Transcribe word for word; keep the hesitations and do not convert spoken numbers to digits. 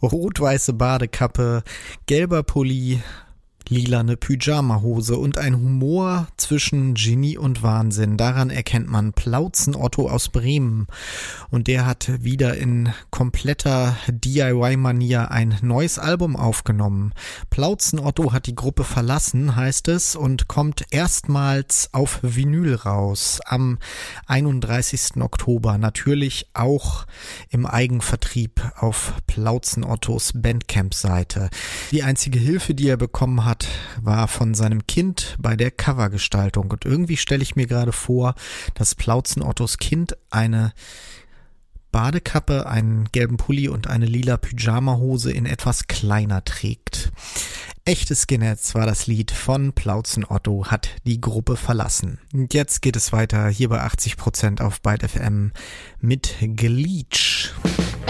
rot-weiße Badekappe, gelber Pulli, lilane Pyjamahose und ein Humor zwischen Genie und Wahnsinn. Daran erkennt man Plauzen Otto aus Bremen. Und der hat wieder in kompletter D I Y-Manier ein neues Album aufgenommen. Plauzen Otto hat die Gruppe verlassen, heißt es, und kommt erstmals auf Vinyl raus am einunddreißigsten Oktober. Natürlich auch im Eigenvertrieb auf Plauzen Ottos Bandcamp-Seite. Die einzige Hilfe, die er bekommen hat, war von seinem Kind bei der Covergestaltung. Und irgendwie stelle ich mir gerade vor, dass Plauzen Ottos Kind eine Badekappe, einen gelben Pulli und eine lila Pyjamahose in etwas kleiner trägt. Echte Skinheads war das Lied von Plauzen Otto, hat die Gruppe verlassen. Und jetzt geht es weiter hier bei achtzig Prozent auf Byte F M mit Gleech.